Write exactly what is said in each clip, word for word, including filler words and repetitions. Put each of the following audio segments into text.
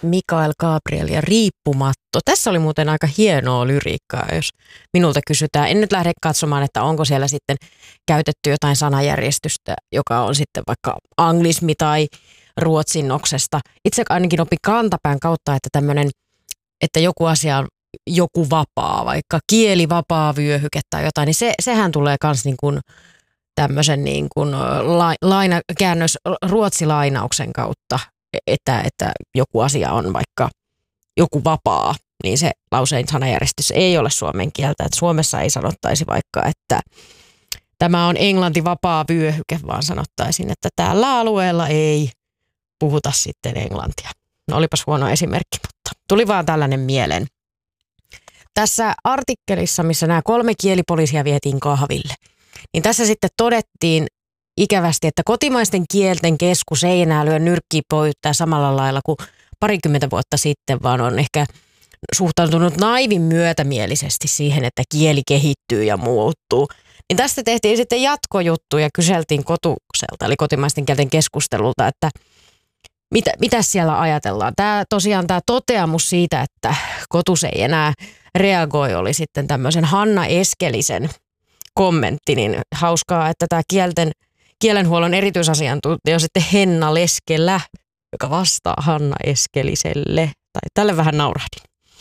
Mikael Gabriel ja Riippumatto. Tässä oli muuten aika hienoa lyriikkaa, jos minulta kysytään. En nyt lähde katsomaan, että onko siellä sitten käytetty jotain sanajärjestystä, joka on sitten vaikka anglismi tai ruotsinnoksesta. Itse ainakin opin kantapään kautta, että tämmöinen, että joku asia on joku vapaa, vaikka kieli vapaa vyöhyke tai jotain, niin se, sehän tulee myös niin kuin tämmöisen niin kuin la, laina, käännös ruotsilainauksen kautta, että, että joku asia on vaikka joku vapaa, niin se lauseen sanajärjestys ei ole suomen kieltä. Että Suomessa ei sanottaisi vaikka, että tämä on Englanti vapaa vyöhyke, vaan sanottaisiin, että tällä alueella ei puhuta sitten englantia. No olipas huono esimerkki, mutta tuli vaan tällainen mieleen. Tässä artikkelissa, missä nämä kolme kielipoliisia vietiin kahville, niin tässä sitten todettiin ikävästi, että kotimaisten kielten keskus ei enää lyö nyrkkiä pöytää samalla lailla kuin parikymmentä vuotta sitten, vaan on ehkä suhtautunut naivin myötämielisesti siihen, että kieli kehittyy ja muuttuu. Niin tästä tehtiin sitten jatkojuttu ja kyseltiin Kotukselta, eli kotimaisten kielten keskustelulta, että mitä, mitä siellä ajatellaan. Tämä tosiaan tämä toteamus siitä, että Kotus ei enää reagoi, oli sitten tämmöisen Hanna Eskelisen kommentti, niin hauskaa, että tämä kielten, kielenhuollon erityisasiantuntija on sitten Henna Leskelä, joka vastaa Hanna Eskeliselle. Tai tälle vähän naurahdin.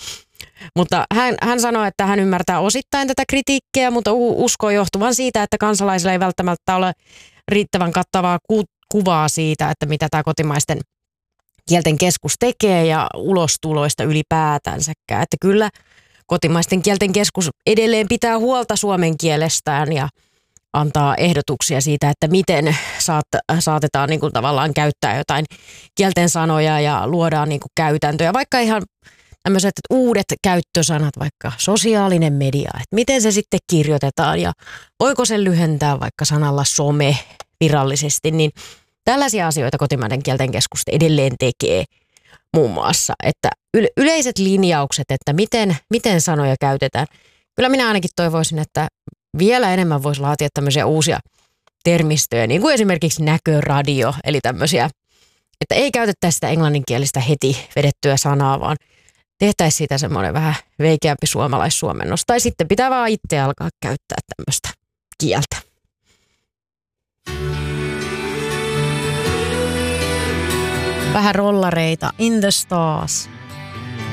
Mutta hän, hän sanoi, että hän ymmärtää osittain tätä kritiikkiä, mutta uskoo johtuvan siitä, että kansalaisilla ei välttämättä ole riittävän kattavaa ku, kuvaa siitä, että mitä tämä kotimaisten kielten keskus tekee ja ulostuloista ylipäätänsäkään. Että kyllä kotimaisten kielten keskus edelleen pitää huolta suomen kielestään ja antaa ehdotuksia siitä, että miten saat, saatetaan niin kuin tavallaan käyttää jotain kielten sanoja ja luodaan niin kuin käytäntöjä, vaikka ihan tämmöiset uudet käyttösanat, vaikka sosiaalinen media, että miten se sitten kirjoitetaan ja voiko se lyhentää vaikka sanalla some virallisesti, niin tällaisia asioita kotimainen kielten keskus edelleen tekee muun muassa, että yleiset linjaukset, että miten, miten sanoja käytetään. Kyllä minä ainakin toivoisin, että vielä enemmän voisi laatia tämmöisiä uusia termistöjä, niin kuin esimerkiksi näköradio, eli tämmöisiä, että ei käytettäisi sitä englanninkielistä heti vedettyä sanaa, vaan tehtäisiin siitä semmoinen vähän veikeämpi suomalaissuomennos. Tai sitten pitää vaan itse alkaa käyttää tämmöistä kieltä. Vähän rollareita. In the Stars.